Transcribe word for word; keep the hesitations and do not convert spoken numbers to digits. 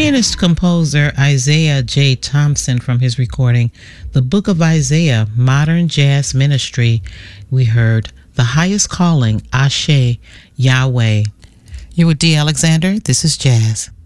Pianist-composer Isaiah J. Thompson from his recording, The Book of Isaiah, Modern Jazz Ministry, we heard The Highest Calling, Ashe, Yahweh. You with D. Alexander? This is Jazz.